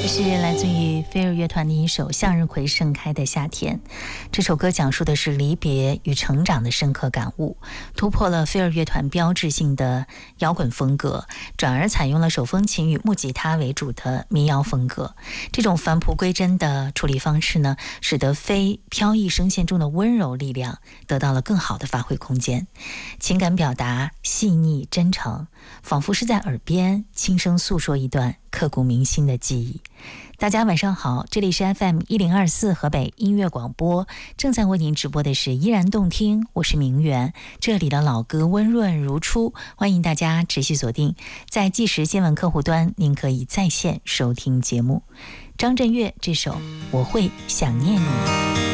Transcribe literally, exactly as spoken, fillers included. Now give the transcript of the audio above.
这是来自于飞儿乐团的一首《向日葵盛开的夏天》。这首歌讲述的是离别与成长的深刻感悟，突破了飞儿乐团标志性的摇滚风格，转而采用了手风琴与木吉他为主的民谣风格。这种返璞归真的处理方式呢，使得飞飘逸声线中的温柔力量得到了更好的发挥空间，情感表达细腻真诚，仿佛是在耳边轻声诉说一段刻骨铭心的记忆。大家晚上好，这里是 F M 一零二四河北音乐广播，正在为您直播的是依然动听，我是明媛，这里的老歌温润如初，欢迎大家持续锁定在即时新闻客户端，您可以在线收听节目。张震岳这首《我会想念你》。